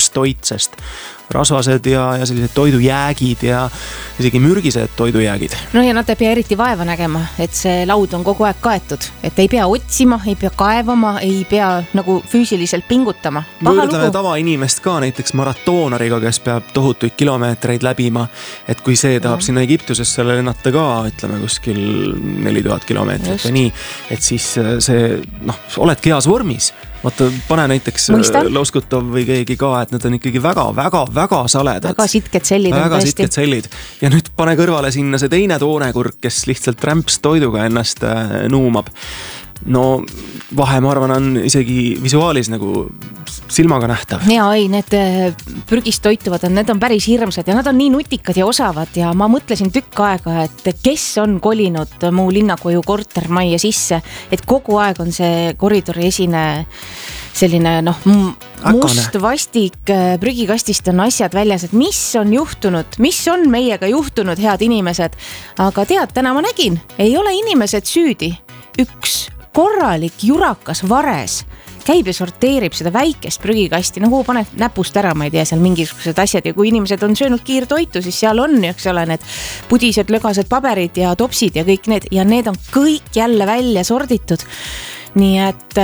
toit, sest rasvased ja sellised toidujäägid ja isegi mürgised toidujäägid. No ja nad ei pea eriti vaeva nägema, et see laud on kogu aeg kaetud, et ei pea otsima, ei pea kaevama, ei pea nagu füüsiliselt pingutama. Võrdleme tavainimest ka näiteks maratoonariga, kes peab tohutuid kilomeetreid läbima, et kui see tahab sinna Egiptusesse lennata ka, ütleme kuskil 4000 kilomeetrit ja nii, et siis see, oledki heas vormis. Vaata, pane näiteks Loskutov või keegi ka, et need on ikkagi väga saledad. Väga sitked sellid on tõesti. Sitked sellid. Ja nüüd pane kõrvale sinna see teine toonekurk, kes lihtsalt rämps toiduga ennast nuumab. No vahe, ma arvan, on isegi visuaalis nagu silmaga nähtav. Ja ei, need prügist toituvad, need on päris hirmsad ja nad on nii nutikad ja osavad ja ma mõtlesin tükk aega, et kes on kolinud mu linnakoju kortermajja sisse, et kogu aeg on see koridori esine selline must vastik prügikastist on asjad väljas, et mis on juhtunud, mis on meiega juhtunud, head inimesed. Aga tead, täna ma nägin, ei ole inimesed süüdi. Üks korralik jurakas vares käib ja sorteerib seda väikest prügikasti, nagu paned näpust ära, ma ei tea, seal mingisugused asjad ja kui inimesed on söönud kiirtoitu, siis seal on, eks ole, need pudised, lögased paberid ja topsid ja kõik need ja need on kõik jälle välja sorditud. Nii et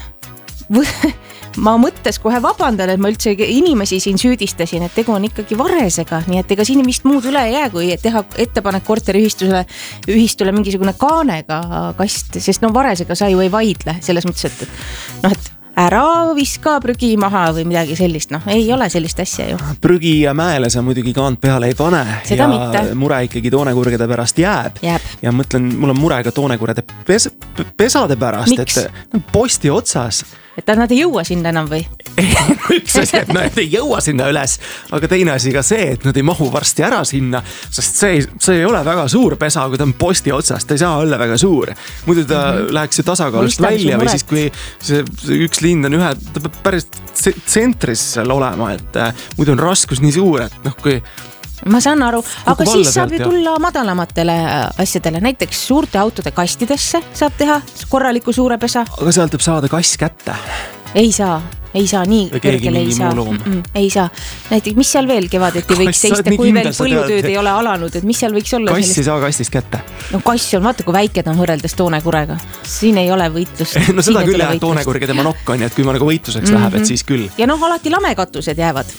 ma mõttes kohe vabandan, et ma üldse inimesi siin süüdistasin, et tegu on ikkagi varesega, nii et ega siin vist muud üle ei jää, kui teha ettepanek korteriühistule mingisugune kaanega kast, sest varesega sa ju ei vaidle selles mõttes, et ära viska prügi maha või midagi sellist, ei ole sellist asja ju. Prügi ja mäele sa muidugi kaant peale ei pane. Seda ja mitte. Mure ikkagi toonekurgede pärast jääb. Ja mõtlen, mul on mure ka toonekurgede pesade pärast, Miks? Et posti otsas. Et nad ei jõua sinna enam või? Üks asi, et nad ei jõua sinna üles, aga teine asi ka see, et nad ei mahu varsti ära sinna, sest see ei ole väga suur pesa, kui ta on posti otsast, ta ei saa olla väga suur. Muidu ta läheks ju tasakaalust välja või siis kui see üks lind on ta peab päris tsentris seal olema, et muidu on raskus nii suur, et kui ma saan aru, aga siis saab ju tulla madalamatele asjadele, näiteks suurte autode kastidesse saab teha korraliku suure pesa. Aga sealt võib saada kass kätte. Ei saa, nii kõrgele ei saa. Ei saa. Näiteks, mis seal veel kevadeti võiks seista, kui veel põllutööd ei ole alanud, et mis seal võiks olla? Kass ei saa kastist kätte. Kass on, vaata kui väike ta on võrreldes toonekurega. Siin ei ole võitlust. No seda küll jah, toonekurg ja tema nokk on, et kui ma nagu võitluseks läheb, et siis küll. Ja alati lamekatused jäävad.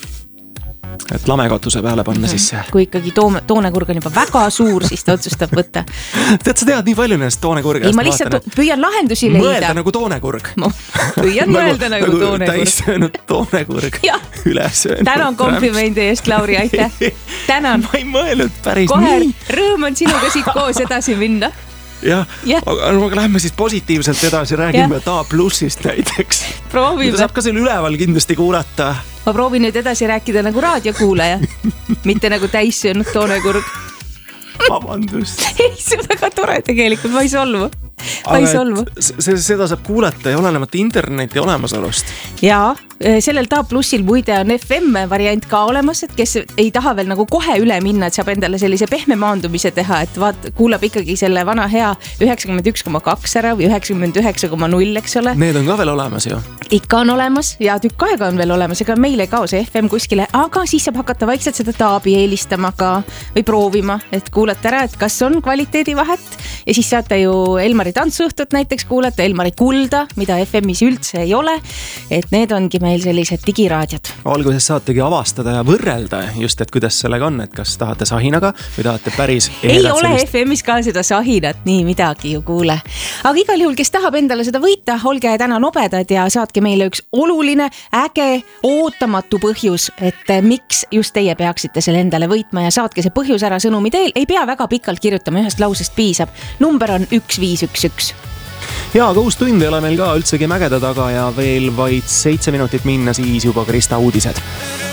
Et lamekatuse peale panna sisse. Kui ikkagi toonekurg on juba väga suur, siis ta otsustab võtta. Tead, sa tead nii palju nendest toonekurgast. Ei, ma lihtsalt püüan lahendusi leida. Mõelda nagu toonekurg. Püüan mõelda nagu toonekurg. Täissöönud toonekurg. Ülesöönud. Tänan komplimendi eest, Lauri, aitäh. Tänan. Ma ei mõelnud päris kohe nii. Rõõm on sinuga siit koos edasi minna. Jah, aga lähme siis positiivselt edasi, räägime A+-ist näiteks. Proovime. Saab ka seal üleval kindlasti kuulata. Ma proovin nüüd edasi rääkida nagu raadiokuulaja, mitte nagu täissöönud toonekurg. Vabandust. Ei, see on väga tore tegelikult, ma ei solvu. Aga seda saab kuulata ja olenemata interneti olemasolust. Jaa, sellel A+-il muide on FM variant ka olemas, et kes ei taha veel nagu kohe üle minna, et saab endale sellise pehme maandumise teha, et kuulab ikkagi selle vana hea 91,2 ära või 99,0, eks ole. Need on ka veel olemas ju. Ikka on olemas ja tükk aega on veel olemas, ega meil ei kao see FM kuskile, aga siis saab hakata vaikselt seda taabi eelistama ka või proovima, et kuulata ära, et kas on kvaliteedivahet ja siis saate ju Elmari tantsuõhtut näiteks kuulata, Elmari Kulda, mida FM-is üldse ei ole, et need ongi meil sellised digiraadiod. Alguses saategi avastada ja võrrelda just, et kuidas sellega on, et kas tahate sahinaga või tahate päris ei ole sellist... FM-is ka seda sahinat, nii midagi ju kuule. Aga igal juhul, kes tahab endale seda võita, olge täna nobedad ja saatke meile üks oluline, äge, ootamatu põhjus, et miks just teie peaksite selle endale võitma ja saatke see põhjus ära sõnumi teel, ei pea väga pikalt kirjutama, ühest lausest piisab. Number on 1511. Ja, aga uus tund ei ole meil ka üldsegi mägede taga ja veel vaid 7 minutit minna, siis juba Krista uudised.